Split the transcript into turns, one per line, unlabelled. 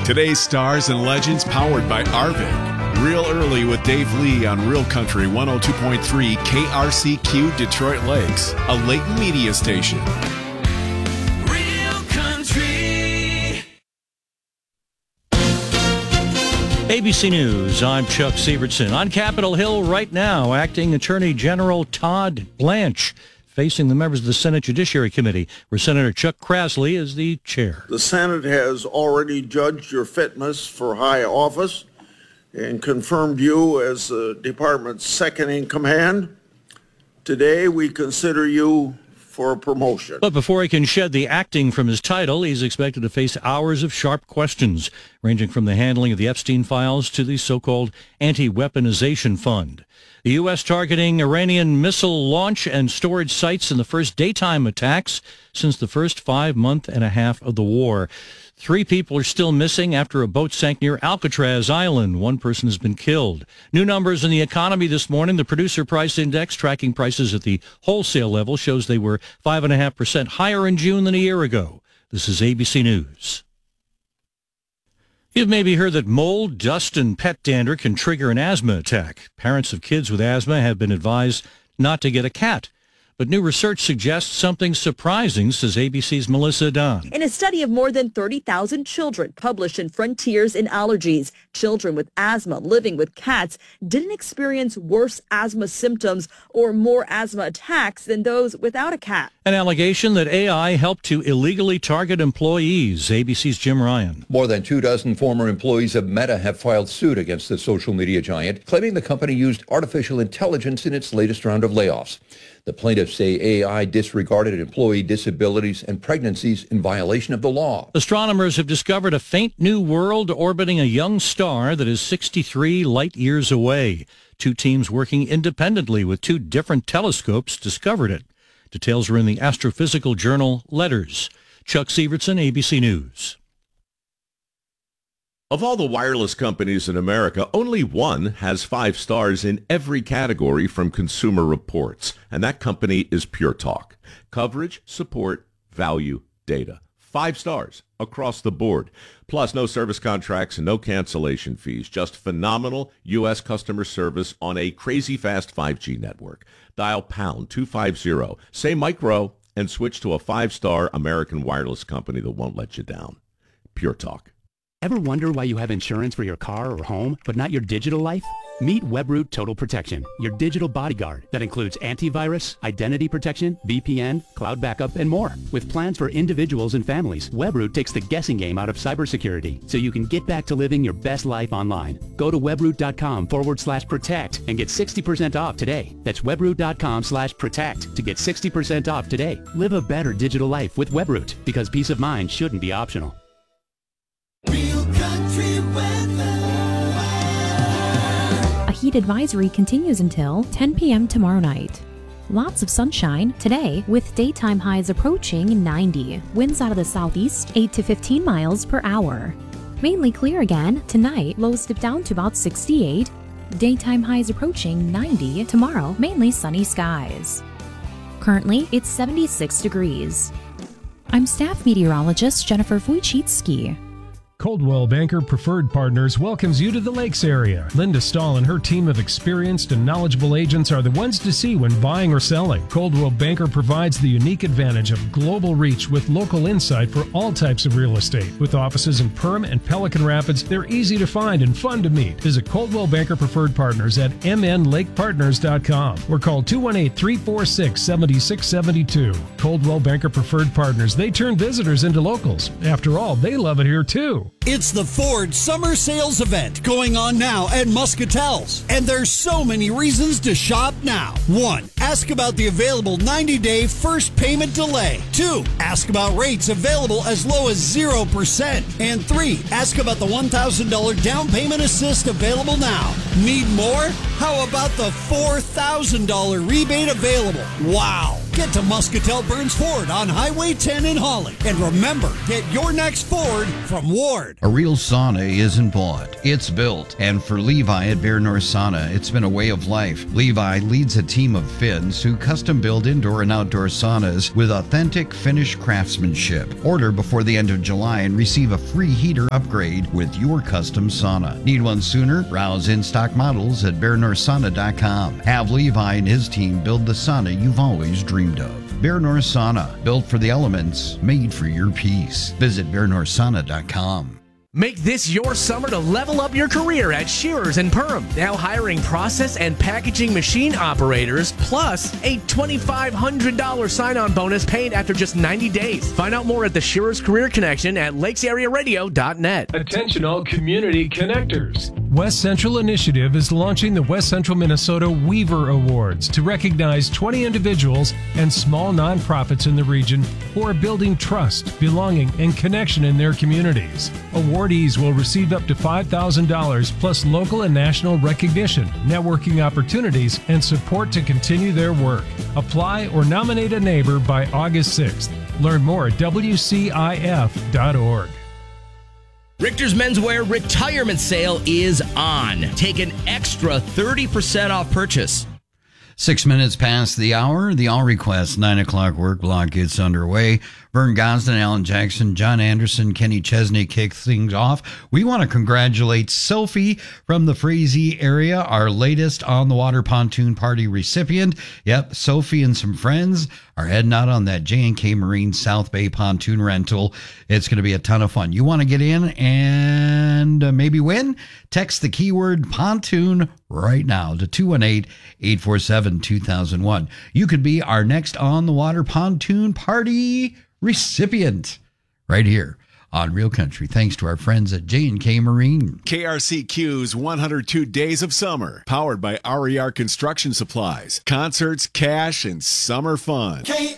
Today's stars and legends powered by Arvin. Real Early with Dave Lee on Real Country 102.3 KRCQ Detroit Lakes, a Layton media station.
Real Country.
ABC News, I'm Chuck Sievertson. On Capitol Hill right now, Acting Attorney General Todd Blanche facing the members of the Senate Judiciary Committee, where Senator Chuck Grassley is the chair.
The Senate has already judged your fitness for high office and confirmed you as the department's second in command. Today, we consider you for a promotion.
But before he can shed the acting from his title, he's expected to face hours of sharp questions, ranging from the handling of the Epstein files to the so-called anti-weaponization fund. The U.S. targeting Iranian missile launch and storage sites in the first daytime attacks since the first 5 months and a half of the war. 3 people are still missing after a boat sank near Alcatraz Island. 1 person has been killed. New numbers in the economy this morning. The Producer Price Index, tracking prices at the wholesale level, shows they were 5.5% higher in June than a year ago. This is ABC News. You've maybe heard that mold, dust, and pet dander can trigger an asthma attack. Parents of kids with asthma have been advised not to get a cat. But new research suggests something surprising, says ABC's Melissa Dunn.
In a study of more than 30,000 children published in Frontiers in Allergies, children with asthma living with cats didn't experience worse asthma symptoms or more asthma attacks than those without a cat.
An allegation that AI helped to illegally target employees. ABC's Jim Ryan.
More than 24 former employees of Meta have filed suit against the social media giant, claiming the company used artificial intelligence in its latest round of layoffs. The plaintiffs say AI disregarded employee disabilities and pregnancies in violation of the law.
Astronomers have discovered a faint new world orbiting a young star that is 63 light years away. 2 teams working independently with 2 different telescopes discovered it. Details are in the astrophysical journal Letters. Chuck Sievertson, ABC News.
Of all the wireless companies in America, only one has 5 stars in every category from Consumer Reports, and that company is Pure Talk. Coverage, support, value, data. 5 stars across the board. Plus, no service contracts and no cancellation fees. Just phenomenal U.S. customer service on a crazy fast 5G network. Dial pound 250, say micro, and switch to a 5-star American wireless company that won't let you down. Pure Talk.
Ever wonder why you have insurance for your car or home, but not your digital life? Meet Webroot Total Protection, your digital bodyguard that includes antivirus, identity protection, VPN, cloud backup, and more. With plans for individuals and families, Webroot takes the guessing game out of cybersecurity so you can get back to living your best life online. Go to webroot.com/protect and get 60% off today. That's webroot.com/protect to get 60% off today. Live a better digital life with Webroot, because peace of mind shouldn't be optional.
Real Country weather.
A heat advisory continues until 10 p.m. tomorrow night. Lots of sunshine today with daytime highs approaching 90. Winds out of the southeast 8 to 15 miles per hour. Mainly clear again tonight. Lows dip down to about 68. Daytime highs approaching 90 tomorrow. Mainly sunny skies. Currently, it's 76 degrees. I'm staff meteorologist Jennifer Wojcicki.
Coldwell Banker Preferred Partners welcomes you to the Lakes area. Linda Stahl and her team of experienced and knowledgeable agents are the ones to see when buying or selling. Coldwell Banker provides the unique advantage of global reach with local insight for all types of real estate. With offices in Perham and Pelican Rapids, they're easy to find and fun to meet. Visit Coldwell Banker Preferred Partners at mnlakepartners.com or call 218-346-7672. Coldwell Banker Preferred Partners, they turn visitors into locals. After all, they love it here too.
It's the Ford Summer Sales Event going on now at Muscatel's. And there's so many reasons to shop now. 1. Ask about the available 90-day first payment delay. 2. Ask about rates available as low as 0%. And 3. Ask about the $1,000 down payment assist available now. Need more? How about the $4,000 rebate available? Wow! Get to Muscatel Burns Ford on Highway 10 in Holly. And remember, get your next Ford from Ward.
A real sauna isn't bought, it's built. And for Levi at Bear North Sauna, it's been a way of life. Levi leads a team of Finns who custom build indoor and outdoor saunas with authentic Finnish craftsmanship. Order before the end of July and receive a free heater upgrade with your custom sauna. Need one sooner? Browse in-stock models at bearnorthsauna.com. Have Levi and his team build the sauna you've always dreamed of. Bear North Sauna, built for the elements, made for your peace. Visit bearnorthsauna.com.
Make this your summer to level up your career at Shearers and Perham. Now hiring process and packaging machine operators, plus a $2,500 sign-on bonus paid after just 90 days. Find out more at the Shearers Career Connection at lakesarearadio.net.
Attention all community connectors. West Central Initiative is launching the West Central Minnesota Weaver Awards to recognize 20 individuals and small nonprofits in the region who are building trust, belonging, and connection in their communities. Awardees will receive up to $5,000 plus local and national recognition, networking opportunities, and support to continue their work. Apply or nominate a neighbor by August 6th. Learn more at WCIF.org.
Richter's Menswear retirement sale is on. Take an extra 30% off purchase.
6 minutes past the hour, the All Request 9 o'clock work block gets underway. Vern Gosden, Alan Jackson, John Anderson, Kenny Chesney kick things off. We want to congratulate Sophie from the Frazee area, our latest On the Water Pontoon Party recipient. Yep, Sophie and some friends are heading out on that J&K Marine South Bay pontoon rental. It's going to be a ton of fun. You want to get in and maybe win? Text the keyword pontoon right now to 218-847-2001. You could be our next On the Water Pontoon Party recipient right here on Real Country, thanks to our friends at J&K Marine.
KRCQ's 102 Days of Summer, powered by RER Construction Supplies. Concerts, cash, and summer fun.
KRCQ.